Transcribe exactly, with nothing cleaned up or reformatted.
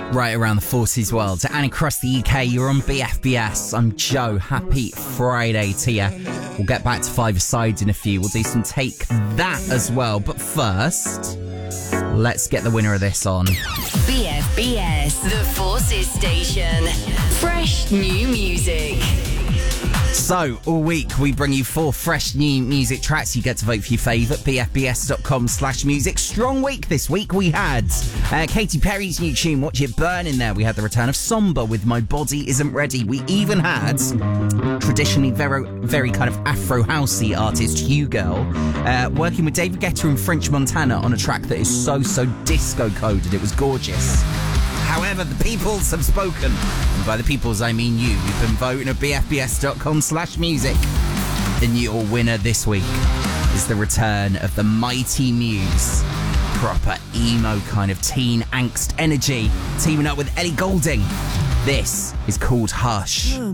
Right around the forties world. And across the U K, you're on B F B S. I'm Joe. Happy Friday to you. We'll get back to Five Sides in a few. We'll do some Take That as well. But first, let's get the winner of this on. B F B S, the Forces Station. Fresh new music. So, all week we bring you four fresh new music tracks. You get to vote for your favourite, bfbs.com slash music. Strong week this week. We had uh, Katy Perry's new tune, Watch It Burn, in there. We had the return of Somber with My Body Isn't Ready. We even had traditionally very, very kind of Afro-housey artist Hugh Girl uh, working with David Guetta and French Montana on a track that is so, so disco-coded. It was gorgeous. However, the peoples have spoken. And by the peoples, I mean you. You've been voting at bfbs.com slash music. And your winner this week is the return of the Mighty Muse. Proper emo kind of teen angst energy. Teaming up with Ellie Goulding. This is called Hush.